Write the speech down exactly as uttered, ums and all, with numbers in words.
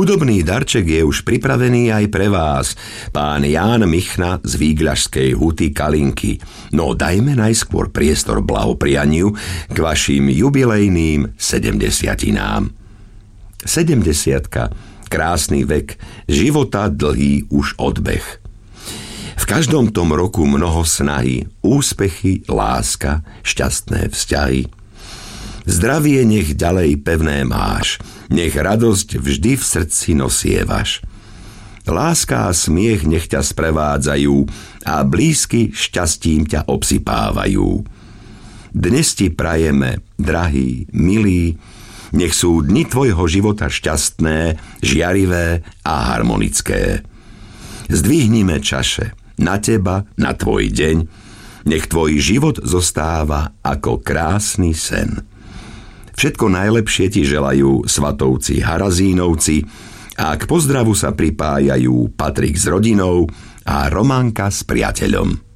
Hudobný darček je už pripravený aj pre vás, pán Ján Michna z Vígľašskej huty Kalinky. No dajme najskôr priestor blahoprianiu k vašim jubilejným sedemdesiatinám. Sedemdesiatka, krásny vek, života dlhý už odbeh. V každom tom roku mnoho snahy, úspechy, láska, šťastné vzťahy. Zdravie nech ďalej pevné máš, nech radosť vždy v srdci nosievaš. Láska a smiech nech ťa sprevádzajú a blízky šťastím ťa obsypávajú. Dnes ti prajeme, drahý, milý, nech sú dni tvojho života šťastné, žiarivé a harmonické. Zdvihnime čaše na teba, na tvoj deň, nech tvoj život zostáva ako krásny sen. Všetko najlepšie ti želajú Svatovci Harazínovci a k pozdravu sa pripájajú Patrik s rodinou a Romanka s priateľom.